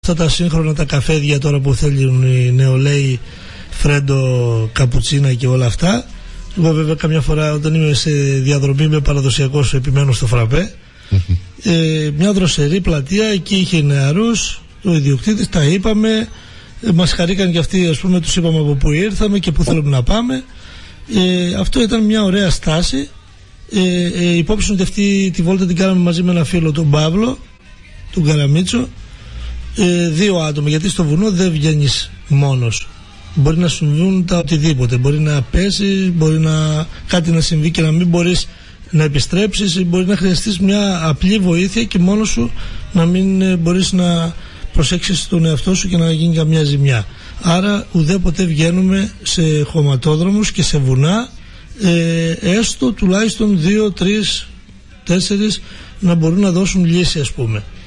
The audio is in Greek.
Αυτά τα σύγχρονα τα καφέδια τώρα που θέλουν οι νεολαίοι, φρέντο, καπουτσίνα και όλα αυτά. Εγώ βέβαια καμιά φορά όταν είμαι σε διαδρομή είμαι παραδοσιακός, επιμένω στο φραπέ. Μια δροσερή πλατεία, εκεί είχε νεαρούς, ο ιδιοκτήτης, τα είπαμε, μας χαρήκαν και αυτοί, ας πούμε, τους είπαμε από πού ήρθαμε και πού θέλουμε να πάμε. Αυτό ήταν μια ωραία στάση. Υπόψη ότι αυτή τη βόλτα την κάναμε μαζί με ένα φίλο, τον Παύλο, τον Καραμίτσο. 2 άτομα, γιατί στο βουνό δεν βγαίνεις μόνος. Μπορεί να συμβούν τα οτιδήποτε. Μπορεί να πέσει, μπορεί να κάτι να συμβεί και να μην μπορείς να επιστρέψεις, μπορεί να χρειαστείς μια απλή βοήθεια και μόνος σου να μην μπορείς να προσέξεις τον εαυτό σου και να γίνει καμιά ζημιά. Άρα ουδέποτε βγαίνουμε σε χωματόδρομους και σε βουνά, έστω τουλάχιστον 2, 3, 4 να μπορούν να δώσουν λύση, ας πούμε.